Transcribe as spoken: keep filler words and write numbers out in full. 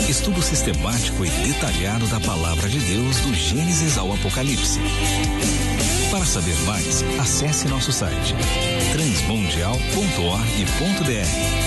Estudo sistemático e detalhado da Palavra de Deus do Gênesis ao Apocalipse. Para saber mais, acesse nosso site transmundial ponto org ponto br.